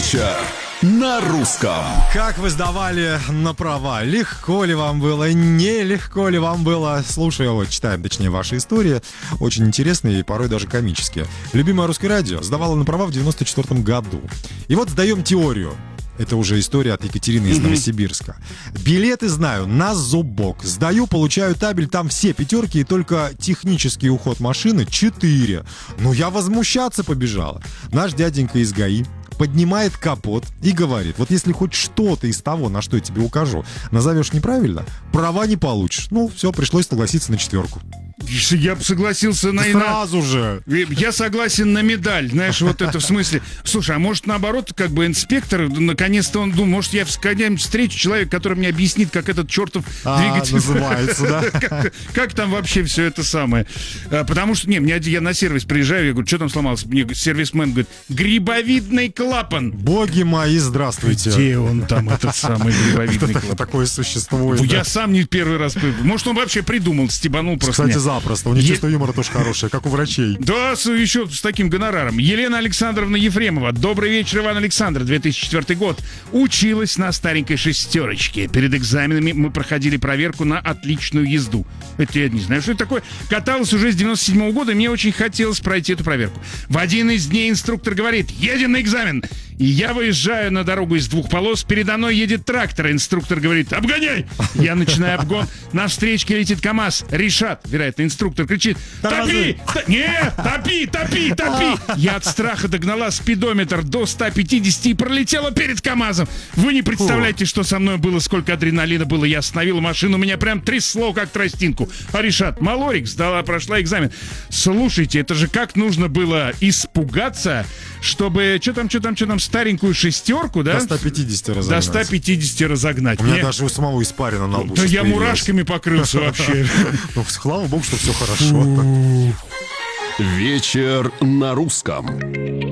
Вечер на русском. Как вы сдавали на права? Легко ли вам было? Нелегко ли вам было? Слушаю, вот, читаем, точнее, ваши истории. Очень интересные и порой даже комические. Любимое русское радио сдавало на права в 94 году. И вот сдаем теорию. Это уже история от Екатерины из Новосибирска. Билеты знаю на зубок. Сдаю, получаю табель, там все пятерки, и только технический уход машины 4. Ну, я возмущаться побежала. Наш дяденька из ГАИ поднимает капот и говорит: вот если хоть что-то из того, на что я тебе укажу, назовешь неправильно, права не получишь. Ну, все, пришлось согласиться на 4. Я бы согласился на... Сразу же. Я согласен на медаль, знаешь, вот это в смысле. Слушай, а может наоборот, как бы инспектор, наконец-то он думал, может я когда-нибудь встречу человека, который мне объяснит, как этот чертов двигатель называется, да? Как там вообще все это самое. Потому что, я на сервис приезжаю, я говорю, что там сломалось? Мне сервисмен говорит: грибовидный клапан. Боги мои, здравствуйте. Где он там, этот самый грибовидный клапан? Такое существует. Я сам не первый раз. Может, он вообще придумал, стебанул просто. Кстати, запросто. У них чувство юмора тоже хорошее, как у врачей. Да, еще с таким гонораром. Елена Александровна Ефремова. Добрый вечер, Иван Александр. 2004 год. Училась на старенькой шестерочке. Перед экзаменами мы проходили проверку на отличную езду. Это я не знаю, что это такое. Каталась уже с 97 года, и мне очень хотелось пройти эту проверку. В один из дней инструктор говорит: едем на экзамен. И я выезжаю на дорогу из 2 полос. Передо мной едет трактор. Инструктор говорит: обгоняй! Я начинаю обгон. На встречке летит КамАЗ. Решат, вероятно, инструктор кричит: топи! Нет, топи! Я от страха догнала спидометр до 150 и пролетела перед КамАЗом. Вы не представляете, что со мной было, сколько адреналина было. Я остановила машину, меня прям трясло, как тростинку. А Решат: Малорик, прошла экзамен. Слушайте, это же как нужно было испугаться, чтобы, что там, старенькую шестерку, да? До 150 разогнать. До 150 разогнать. У меня даже у самого испарина на лбу. Да я мурашками покрылся вообще. Ну, слава богу, что все хорошо. Вечер на русском.